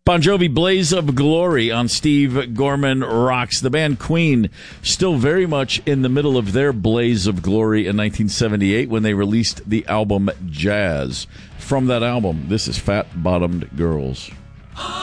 Bon Jovi, Blaze of Glory on Steve Gorman Rocks. The band Queen, still very much in the middle of their blaze of glory in 1978 when they released the album Jazz. From that album, this is Fat Bottomed Girls.